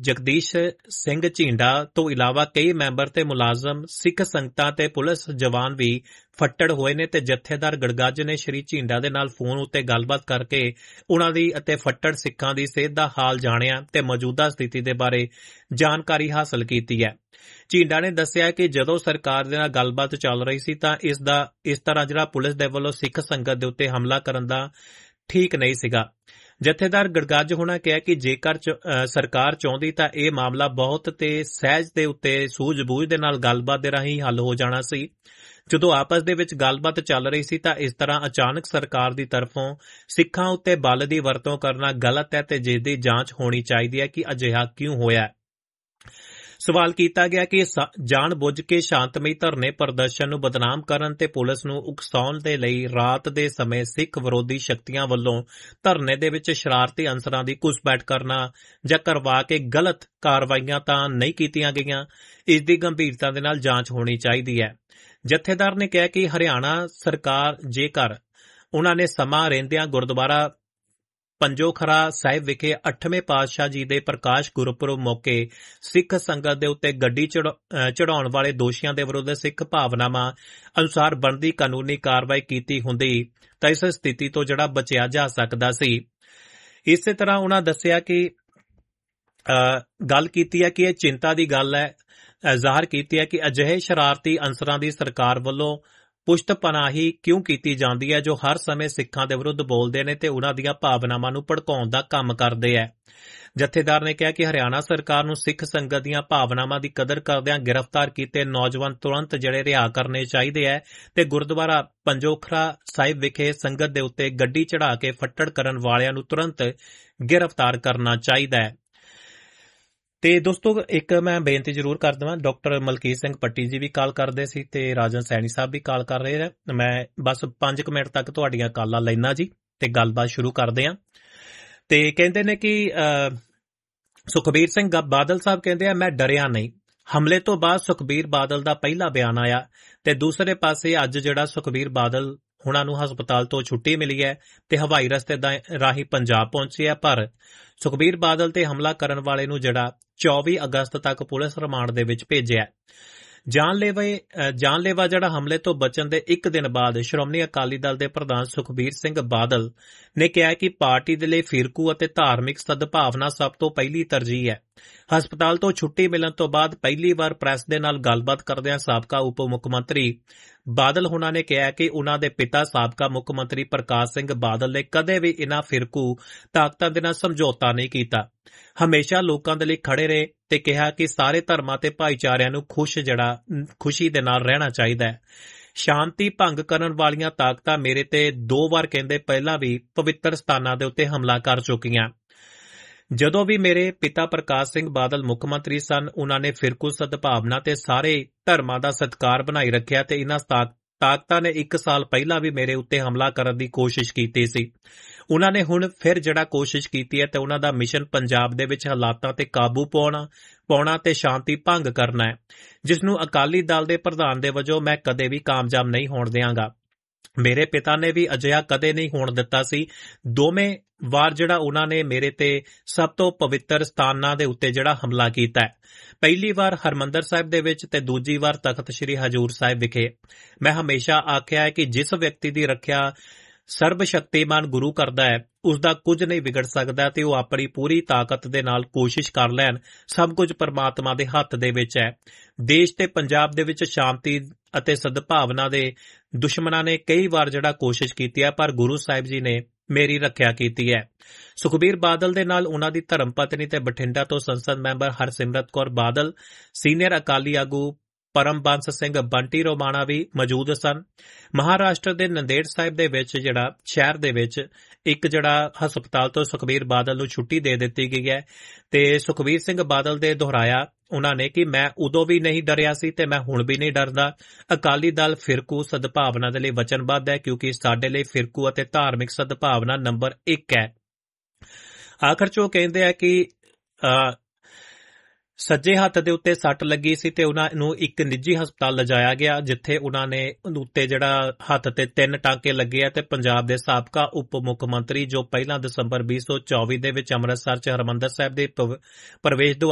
ਜਗਦੀਸ਼ ਸਿੰਘ ਝੀਂਡਾ ਤੋਂ ਇਲਾਵਾ ਕਈ ਮੈਂਬਰ ਤੇ ਮੁਲਾਜ਼ਮ, ਸਿੱਖ ਸੰਗਤਾਂ ਤੇ ਪੁਲਿਸ ਜਵਾਨ ਵੀ ਫੱਟੜ ਹੋਏ ਨੇ ਤੇ ਜਥੇਦਾਰ ਗੜਗੱਜ ਨੇ ਸ਼੍ਰੀ ਝੀਂਡਾ ਦੇ ਨਾਲ ਫੋਨ ਉੱਤੇ ਗੱਲਬਾਤ ਕਰਕੇ ਉਨ੍ਹਾਂ ਦੀ ਅਤੇ ਫੱਟੜ ਸਿੱਖਾਂ ਦੀ ਸਿਹਤ ਦਾ ਹਾਲ ਜਾਣਿਆ ਤੇ ਮੌਜੂਦਾ ਸਥਿਤੀ ਦੇ ਬਾਰੇ ਜਾਣਕਾਰੀ ਹਾਸਲ ਕੀਤੀ ਹੈ। ਝੀਂਡਾ ਨੇ ਦੱਸਿਆ ਕਿ ਜਦੋਂ ਸਰਕਾਰ ਦੇ ਨਾਲ ਗੱਲਬਾਤ ਚੱਲ ਰਹੀ ਸੀ ਤਾਂ ਇਸ ਤਰ੍ਹਾਂ ਜਿਹੜਾ ਪੁਲਿਸ ਦੇ ਵੱਲੋਂ ਸਿੱਖ ਸੰਗਤ ਦੇ ਉੱਤੇ ਹਮਲਾ ਕਰਨ ਦਾ ਠੀਕ ਨਹੀਂ ਸੀਗਾ। ਜਥੇਦਾਰ ਗੜਗੱਜ ਹੋਣਾ ਕਿਹਾ ਕਿ ਜੇਕਰ ਸਰਕਾਰ ਚਾਹੁੰਦੀ ਤਾਂ ਇਹ ਮਾਮਲਾ ਬਹੁਤ ਤੇ ਸਹਿਜ ਦੇ ਉੱਤੇ ਸੂਝ-ਬੂਝ ਦੇ ਨਾਲ ਗੱਲਬਾਤ ਦੇ ਰਾਹੀਂ ਹੱਲ ਹੋ ਜਾਣਾ ਸੀ। ਜਦੋਂ ਆਪਸ ਦੇ ਵਿੱਚ ਗੱਲਬਾਤ ਚੱਲ ਰਹੀ ਸੀ ਤਾਂ ਇਸ ਤਰ੍ਹਾਂ ਅਚਾਨਕ ਸਰਕਾਰ ਦੀ ਤਰਫੋਂ ਸਿੱਖਾਂ ਉੱਤੇ ਬਲ ਦੀ ਵਰਤੋਂ ਕਰਨਾ ਗਲਤ ਹੈ ਤੇ ਜਿਸ ਦੀ ਜਾਂਚ ਹੋਣੀ ਚਾਹੀਦੀ ਹੈ ਕਿ ਅਜਿਹਾ ਕਿਉਂ ਹੋਇਆ। ਸਵਾਲ ਕੀਤਾ ਗਿਆ ਕਿ ਜਾਣ ਬੁੱਝ ਕੇ ਸ਼ਾਂਤਮਈ ਧਰਨੇ ਪ੍ਰਦਰਸ਼ਨ ਨੂੰ ਬਦਨਾਮ ਕਰਨ ਤੇ ਪੁਲਿਸ ਨੂੰ ਉਕਸਾਉਣ ਦੇ ਲਈ ਰਾਤ ਦੇ ਸਮੇਂ ਸਿੱਖ ਵਿਰੋਧੀ ਸ਼ਕਤੀਆਂ ਵੱਲੋਂ ਧਰਨੇ ਦੇ ਵਿੱਚ ਸ਼ਰਾਰਤੀ ਅਨਸਰਾਂ ਦੀ ਘੁਸਪੈਠ ਕਰਨਾ ਜਾਂ ਕਰਵਾ ਕੇ ਗਲਤ ਕਾਰਵਾਈਆਂ ਤਾਂ ਨਹੀਂ ਕੀਤੀਆਂ ਗਈਆਂ। ਇਸ ਦੀ ਗੰਭੀਰਤਾ ਦੇ ਨਾਲ ਜਾਂਚ ਹੋਣੀ ਚਾਹੀਦੀ ਹੈ। ਜਥੇਦਾਰ ਨੇ ਕਿਹਾ ਕਿ ਹਰਿਆਣਾ ਸਰਕਾਰ ਜੇਕਰ ਉਨ੍ਹਾਂ ਨੇ ਸਮਾਂ ਰਹਿੰਦਿਆਂ ਗੁਰਦੁਆਰਾ ਪੰਜੋਖਰਾ ਸਾਹਿਬ ਵਿਖੇ 8ਵੇਂ ਪਾਤਸ਼ਾਹ ਜੀ ਦੇ ਪ੍ਰਕਾਸ਼ ਗੁਰਪੁਰਬ ਮੌਕੇ ਸਿੱਖ ਸੰਗਤ ਦੇ ਉੱਤੇ ਗੱਡੀ ਚੜਾਉਣ ਵਾਲੇ ਦੋਸ਼ੀਆਂ ਦੇ ਵਿਰੁੱਧ ਸਿੱਖ ਭਾਵਨਾਵਾਂ ਅਨੁਸਾਰ ਬਣਦੀ ਕਾਨੂੰਨੀ ਕਾਰਵਾਈ ਕੀਤੀ ਹੁੰਦੀ ਤਾਂ ਇਸ ਸਥਿਤੀ ਤੋਂ ਜਿਹੜਾ ਬਚਿਆ ਜਾ ਸਕਦਾ ਸੀ। ਇਸੇ ਤਰ੍ਹਾਂ ਉਨ੍ਹਾਂ ਦੱਸਿਆ ਕਿ ਗੱਲ ਕੀਤੀ ਹੈ ਕਿ ਇਹ ਚਿੰਤਾ ਦੀ ਗੱਲ ਹੈ, ਜ਼ਾਹਰ ਕੀਤੀ ਹੈ ਕਿ ਅਜਿਹੇ ਸ਼ਰਾਰਤੀ ਅਨਸਰਾਂ ਦੀ ਸਰਕਾਰ ਵੱਲੋਂ ਪੁਸ਼ਤ ਪਨਾਹੀ ਕਿਉਂ ਕੀਤੀ ਜਾਂਦੀ ਹੈ ਜੋ ਹਰ ਸਮੇਂ ਸਿੱਖਾਂ ਦੇ ਵਿਰੁੱਧ ਬੋਲਦੇ ਨੇ ਤੇ ਉਨ੍ਹਾਂ ਦੀਆਂ ਭਾਵਨਾਵਾਂ ਨੂੰ ਭੜਕਾਉਣ ਦਾ ਕੰਮ ਕਰਦੇ ਹੈ। ਜਥੇਦਾਰ ਨੇ ਕਿਹਾ ਕਿ ਹਰਿਆਣਾ ਸਰਕਾਰ ਨੂੰ ਸਿੱਖ ਸੰਗਤ ਦੀਆਂ ਭਾਵਨਾਵਾਂ ਦੀ ਕਦਰ ਕਰਦਿਆਂ ਗ੍ਰਿਫਤਾਰ ਕੀਤੇ ਨੌਜਵਾਨ ਤੁਰੰਤ ਜਿਹੜੇ ਰਿਹਾ ਕਰਨੇ ਚਾਹੀਦੇ ਹੈ ਤੇ ਗੁਰਦੁਆਰਾ ਪੰਜੋਖਰਾ ਸਾਹਿਬ ਵਿਖੇ ਸੰਗਤ ਦੇ ਉੱਤੇ ਗੱਡੀ ਚੜਾ ਕੇ ਫੱਟੜ ਕਰਨ ਵਾਲਿਆਂ ਨੂੰ ਤੁਰੰਤ ਗ੍ਰਿਫਤਾਰ ਕਰਨਾ ਚਾਹੀਦਾ ਹੈ। ਤੇ ਦੋਸਤੋ ਇੱਕ ਮੈਂ ਬੇਨਤੀ ਜ਼ਰੂਰ ਕਰ ਦੇਵਾਂ, ਡਾਕਟਰ ਮਲਕੀਤ ਸਿੰਘ ਪੱਟੀ ਜੀ ਵੀ ਕਾਲ ਕਰਦੇ ਸੀ ਤੇ ਰਾਜਨ ਸੈਣੀ ਸਾਹਿਬ ਵੀ ਕਾਲ ਕਰ ਰਹੇ ਨੇ। ਮੈਂ ਬਸ 5 ਮਿੰਟ ਤੱਕ ਤੁਹਾਡੀਆਂ ਕਾਲਾਂ ਲੈਣਾ ਜੀ ਤੇ ਗੱਲਬਾਤ ਸ਼ੁਰੂ ਕਰਦੇ ਹਾਂ। ਤੇ ਕਹਿੰਦੇ ਨੇ ਕਿ ਸੁਖਬੀਰ ਸਿੰਘ ਬਾਦਲ ਸਾਹਿਬ ਕਹਿੰਦੇ ਆ ਮੈਂ ਡਰਿਆ ਨਹੀਂ। ਹਮਲੇ ਤੋਂ ਬਾਅਦ ਸੁਖਬੀਰ ਬਾਦਲ ਦਾ ਪਹਿਲਾ ਬਿਆਨ ਆਇਆ ਤੇ ਦੂਸਰੇ ਪਾਸੇ ਅੱਜ ਜਿਹੜਾ ਸੁਖਬੀਰ ਬਾਦਲ ਉਹਨਾਂ ਨੂੰ ਹਸਪਤਾਲ ਤੋਂ ਛੁੱਟੀ ਮਿਲੀ ਹੈ ਤੇ ਹਵਾਈ ਰਸਤੇ ਰਾਹੀਂ ਪੰਜਾਬ ਪਹੁੰਚੇ ਹੈ, ਪਰ ਸੁਖਬੀਰ ਬਾਦਲ ਤੇ ਹਮਲਾ ਕਰਨ ਵਾਲੇ ਨੂੰ ਜਿਹੜਾ 24 ਅਗਸਤ ਤੱਕ ਪੁਲਿਸ ਰਿਮਾਂਡ ਦੇ ਵਿੱਚ ਭੇਜਿਆ। ਜਾਨਲੇਵਾ ਜਿਹੜਾ ਹਮਲੇ ਤੋਂ ਬਚਣ ਦੇ ਇੱਕ ਦਿਨ ਬਾਅਦ ਸ਼੍ਰੋਮਣੀ ਅਕਾਲੀ ਦਲ ਦੇ ਪ੍ਰਧਾਨ ਸੁਖਬੀਰ ਸਿੰਘ ਬਾਦਲ ਨੇ ਕਿਹਾ ਕਿ ਪਾਰਟੀ ਦੇ ਲਈ ਫਿਰਕੂ ਅਤੇ ਧਾਰਮਿਕ ਸਦਭਾਵਨਾ ਸਭ ਤੋਂ ਪਹਿਲੀ ਤਰਜੀਹ ਹੈ। ਹਸਪਤਾਲ ਤੋਂ ਛੁੱਟੀ ਮਿਲਣ ਤੋਂ ਬਾਅਦ ਪਹਿਲੀ ਵਾਰ ਪ੍ਰੈਸ ਦੇ ਨਾਲ ਗੱਲਬਾਤ ਕਰਦਿਆਂ ਸਾਬਕਾ ਉਪ ਮੁੱਖ ਮੰਤਰੀ ਬਾਦਲ ਹੋਣਾ ਨੇ ਕਿਹਾ ਕਿ ਉਨ੍ਹਾਂ ਦੇ ਪਿਤਾ ਸਾਬਕਾ ਮੁੱਖ ਮੰਤਰੀ ਪ੍ਰਕਾਸ਼ ਸਿੰਘ ਬਾਦਲ ਨੇ ਕਦੇ ਵੀ ਇਨ੍ਹਾਂ ਫਿਰਕੂ ਤਾਕਤਾਂ ਦੇ ਨਾਲ ਸਮਝੌਤਾ ਨਹੀਂ ਕੀਤਾ, ਹਮੇਸ਼ਾ ਲੋਕਾਂ ਦੇ ਲਈ ਖੜੇ ਰਹੇ ਤੇ ਕਿਹਾ ਕਿ ਸਾਰੇ ਧਰਮਾਂ ਤੇ ਭਾਈਚਾਰਿਆਂ ਨੂੰ ਖੁਸ਼ੀ ਦੇ ਨਾਲ ਰਹਿਣਾ ਚਾਹੀਦਾ ਹੈ। ਸ਼ਾਂਤੀ ਭੰਗ ਕਰਨ ਵਾਲੀਆਂ ਤਾਕਤਾਂ ਮੇਰੇ ਤੇ 2 ਵਾਰ ਕਹਿੰਦੇ ਪਹਿਲਾਂ ਵੀ ਪਵਿੱਤਰ ਸਥਾਨਾਂ ਦੇ ਉੱਤੇ ਹਮਲਾ ਕਰ ਚੁੱਕੀਆਂ। ਜਦੋਂ ਵੀ ਮੇਰੇ ਪਿਤਾ ਪ੍ਰਕਾਸ਼ ਸਿੰਘ ਬਾਦਲ ਮੁੱਖ ਮੰਤਰੀ ਸਨ, ਉਨ੍ਹਾਂ ਨੇ ਫਿਰਕੂ ਸਦਭਾਵਨਾ ਤੇ ਸਾਰੇ ਧਰਮਾਂ ਦਾ ਸਤਿਕਾਰ ਬਣਾਈ ਰੱਖਿਆ ਤੇ ਇਨ੍ਹਾਂ ਤਾਕਤਾਂ ਨੇ 1 ਸਾਲ ਪਹਿਲਾਂ ਵੀ ਮੇਰੇ ਉੱਤੇ ਹਮਲਾ ਕਰਨ ਦੀ ਕੋਸ਼ਿਸ਼ ਕੀਤੀ ਸੀ। ਉਨ੍ਹਾਂ ਨੇ ਹੁਣ ਫਿਰ ਜਿਹੜਾ ਕੋਸ਼ਿਸ਼ ਕੀਤੀ ਹੈ ਤੇ ਉਨ੍ਹਾਂ ਦਾ ਮਿਸ਼ਨ ਪੰਜਾਬ ਦੇ ਵਿੱਚ ਹਾਲਾਤਾਂ ਤੇ ਕਾਬੂ ਪਾਉਣਾ ਤੇ ਸ਼ਾਂਤੀ ਭੰਗ ਕਰਨਾ ਹੈ, ਜਿਸ ਨੂੰ ਅਕਾਲੀ ਦਲ ਦੇ ਪ੍ਰਧਾਨ ਦੇ ਵਜੋਂ ਮੈਂ ਕਦੇ ਵੀ ਕਾਮਯਾਬ ਨਹੀਂ ਹੋਣ ਦਿਆਂਗਾ। ਮੇਰੇ ਪਿਤਾ ਨੇ ਵੀ ਅਜਿਹਾ ਕਦੇ ਨਹੀਂ ਹੋਣ ਦਿੱਤਾ ਸੀ। ਦੋਵੇਂ ਵਾਰ ਜਿਹੜਾ ਉਹਨਾਂ ਨੇ ਮੇਰੇ ਤੇ ਸਭ ਤੋਂ ਪਵਿੱਤਰ ਸਥਾਨਾਂ ਦੇ ਉੱਤੇ ਜਿਹੜਾ ਹਮਲਾ ਕੀਤਾ ਹੈ, ਪਹਿਲੀ ਵਾਰ ਹਰਮੰਦਰ ਸਾਹਿਬ ਦੇ ਵਿੱਚ ਤੇ ਦੂਜੀ ਵਾਰ ਤਖਤ ਸ੍ਰੀ ਹਜ਼ੂਰ ਸਾਹਿਬ ਵਿਖੇ। ਮੈਂ ਹਮੇਸ਼ਾ ਆਖਿਆ ਹੈ ਕਿ ਜਿਸ ਵਿਅਕਤੀ ਦੀ ਰੱਖਿਆ ਸਰਬ ਸ਼ਕਤੀਮਾਨ ਗੁਰੂ ਕਰਦਾ ਹੈ, ਉਸ ਦਾ ਕੁਝ ਨਹੀਂ ਵਿਗੜ ਸਕਦਾ ਤੇ ਉਹ ਆਪਣੀ ਪੂਰੀ ਤਾਕਤ ਦੇ ਨਾਲ ਕੋਸ਼ਿਸ਼ ਕਰ ਲੈਣ। ਸਭ ਕੁਝ ਪਰਮਾਤਮਾ ਦੇ ਹੱਥ ਦੇ ਵਿੱਚ ਹੈ। ਦੇਸ਼ ਤੇ ਪੰਜਾਬ ਦੇ ਵਿੱਚ ਸ਼ਾਂਤੀ ਅਤੇ ਸਦਭਾਵਨਾ ਦੇ ਦੁਸ਼ਮਣਾਂ ਨੇ ਕਈ ਵਾਰ ਜਿਹੜਾ ਕੋਸ਼ਿਸ਼ ਕੀਤੀ ਹੈ, ਪਰ ਗੁਰੂ ਸਾਹਿਬ ਜੀ ਨੇ ਮੇਰੀ ਰੱਖਿਆ ਕੀਤੀ ਹੈ। ਸੁਖਬੀਰ ਬਾਦਲ ਦੇ ਨਾਲ ਉਨ੍ਹਾਂ ਦੀ ਧਰਮ ਪਤਨੀ ਤੇ ਬਠਿੰਡਾ ਤੋਂ ਸੰਸਦ ਮੈਂਬਰ ਹਰਸਿਮਰਤ ਕੌਰ ਬਾਦਲ, ਸੀਨੀਅਰ ਅਕਾਲੀ ਆਗੂ ਪਰਮਬੰਸ ਸਿੰਘ ਬੰਟੀ ਰੋਮਾਣਾ ਵੀ ਮੌਜੂਦ ਸਨ। ਮਹਾਰਾਸ਼ਟਰ ਦੇ ਨੰਦੇੜ ਸਾਹਿਬ ਦੇ ਵਿੱਚ ਸ਼ਹਿਰ ਦੇ ਵਿੱਚ ਇੱਕ ਹਸਪਤਾਲ ਤੋਂ ਸੁਖਬੀਰ ਬਾਦਲ ਨੂੰ ਛੁੱਟੀ ਦੇ ਦਿੱਤੀ ਗਈ ਹੈ ਤੇ ਸੁਖਬੀਰ ਸਿੰਘ ਬਾਦਲ ਦੇ ਦੁਹਰਾਇਆ ਉਨ੍ਹਾਂ ਨੇ ਕਿ ਮੈਂ ਉਦੋਂ ਵੀ ਨਹੀਂ ਡਰਿਆ ਸੀ ਤੇ ਮੈਂ ਹੁਣ ਵੀ ਨਹੀਂ ਡਰਦਾ। ਅਕਾਲੀ ਦਲ ਫਿਰਕੂ ਸਦਭਾਵਨਾ ਦੇ ਲਈ ਵਚਨਬੱਧ ਹੈ, ਕਿਉਂਕਿ ਸਾਡੇ ਲਈ ਫਿਰਕੂ ਅਤੇ ਧਾਰਮਿਕ ਸਦਭਾਵਨਾ ਨੰਬਰ 1 ਹੈ। ਆਖਰ 'ਚ ਉਹ ਕਹਿੰਦੇ ਆ ਕਿ ਸੱਜੇ ਹੱਥ ਦੇ ਉੱਤੇ ਸੱਟ ਲੱਗੀ ਸੀ ਤੇ ਉਹਨਾਂ ਨੂੰ ਇੱਕ ਨਿੱਜੀ ਹਸਪਤਾਲ ਲਿਜਾਇਆ ਗਿਆ, ਜਿੱਥੇ ਉਹਨਾਂ ਨੇ ਉੱਤੇ ਹੱਥ ਤੇ 3 ਟਾਂਕੇ ਲੱਗੇ ਆ ਤੇ ਪੰਜਾਬ ਦੇ ਸਾਬਕਾ ਉਪ ਮੁੱਖ ਮੰਤਰੀ ਜੋ ਪਹਿਲਾਂ ਦਸੰਬਰ 2024 ਦੇ ਵਿੱਚ ਅੰਮ੍ਰਿਤਸਰ 'ਚ ਹਰਿਮੰਦਰ ਸਾਹਿਬ ਦੇ ਪ੍ਰਵੇਸ਼